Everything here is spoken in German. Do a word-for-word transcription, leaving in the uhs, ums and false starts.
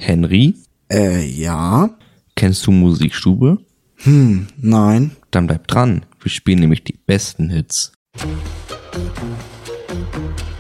Henry? Äh, ja. Kennst du Musikstube? Hm, nein. Dann bleib dran. Wir spielen nämlich die besten Hits.